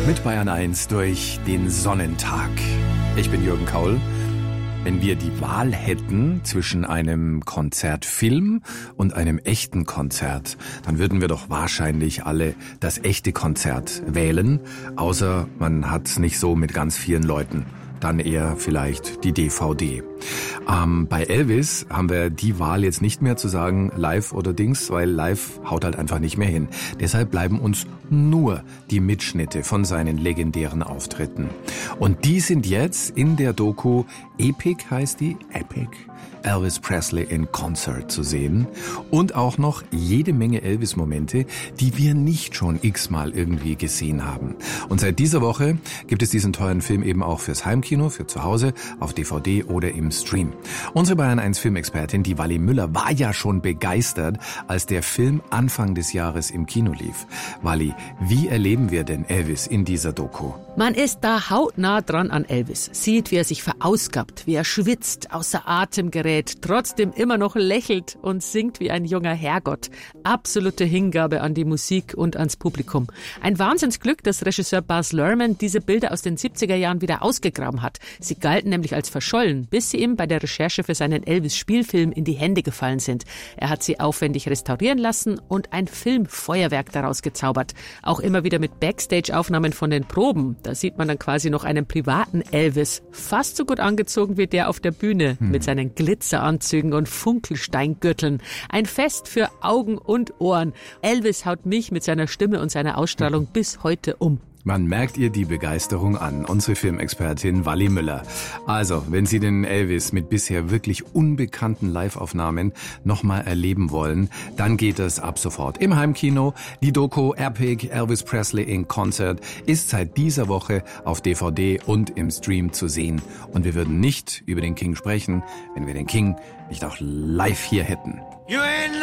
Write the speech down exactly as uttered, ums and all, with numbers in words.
Mit Bayern eins durch den Sonnentag. Ich bin Jürgen Kaul. Wenn wir die Wahl hätten zwischen einem Konzertfilm und einem echten Konzert, dann würden wir doch wahrscheinlich alle das echte Konzert wählen, außer man hat's nicht so mit ganz vielen Leuten. Dann eher vielleicht die D V D. Ähm, bei Elvis haben wir die Wahl jetzt nicht mehr zu sagen, live oder Dings, weil live haut halt einfach nicht mehr hin. Deshalb bleiben uns nur die Mitschnitte von seinen legendären Auftritten. Und die sind jetzt in der Doku Epic, heißt die, Epic, Elvis Presley in Concert zu sehen. Und auch noch jede Menge Elvis-Momente, die wir nicht schon x-mal irgendwie gesehen haben. Und seit dieser Woche gibt es diesen teuren Film eben auch fürs Heimkino, für zu Hause, auf D V D oder im Stream. Unsere Bayern eins Filmexpertin, die Wally Müller, war ja schon begeistert, als der Film Anfang des Jahres im Kino lief. Wally, wie erleben wir denn Elvis in dieser Doku? Man ist da hautnah dran an Elvis, sieht, wie er sich verausgabt, wie er schwitzt, außer Atem gerät, trotzdem immer noch lächelt und singt wie ein junger Herrgott. Absolute Hingabe an die Musik und ans Publikum. Ein Wahnsinnsglück, dass Regisseur Baz Luhrmann diese Bilder aus den siebziger Jahren wieder ausgegraben hat. Sie galten nämlich als verschollen, bis sie ihm bei der Recherche für seinen Elvis-Spielfilm in die Hände gefallen sind. Er hat sie aufwendig restaurieren lassen und ein Filmfeuerwerk daraus gezaubert. Auch immer wieder mit Backstage-Aufnahmen von den Proben. Da sieht man dann quasi noch einen privaten Elvis, fast so gut angezogen wie der auf der Bühne, hm. mit seinen Glitzeranzügen und Funkelsteingürteln. Ein Fest für Augen und Ohren. Elvis haut mich mit seiner Stimme und seiner Ausstrahlung hm. bis heute um. Man merkt ihr die Begeisterung an, unsere Filmexpertin Wally Müller. Also, wenn Sie den Elvis mit bisher wirklich unbekannten Live-Aufnahmen nochmal erleben wollen, dann geht es ab sofort im Heimkino. Die Doku Epic Elvis Presley in Concert ist seit dieser Woche auf D V D und im Stream zu sehen. Und wir würden nicht über den King sprechen, wenn wir den King nicht auch live hier hätten.